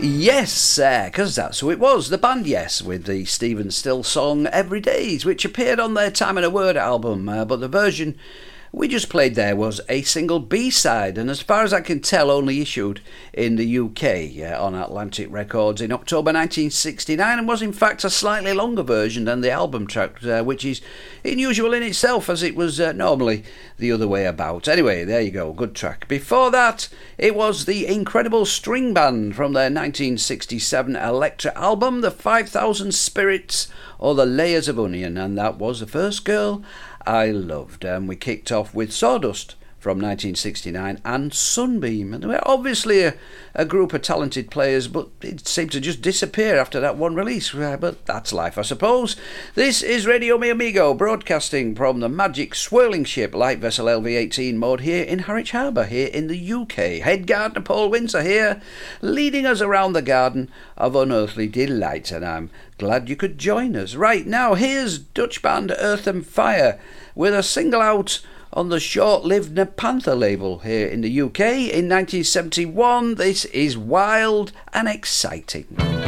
Yes, because that's who it was, the band Yes, with the Stephen Still song Every Days, which appeared on their Time and a Word album, but the version we just played there was a single B-side, and as far as I can tell only issued in the UK on Atlantic Records in October 1969, and was in fact a slightly longer version than the album track, which is unusual in itself as it was normally the other way about. Anyway, there you go, good track. Before that, it was the Incredible String Band from their 1967 Elektra album, The 5,000 Spirits or The Layers of Onion, and that was the first girl I loved. We kicked off with Sawdust from 1969 and Sunbeam, and they were obviously a group of talented players, but it seemed to just disappear after that one release, but that's life, I suppose. This is Radio Mi Amigo, broadcasting from the magic swirling ship light vessel LV-18 mode here in Harwich Harbour, here in the UK. Head gardener Paul Windsor here, leading us around the garden of unearthly delight, and I'm glad you could join us. Right now, here's Dutch band Earth and Fire with a single out on the short-lived Nepantha label here in the UK in 1971. This is Wild and Exciting.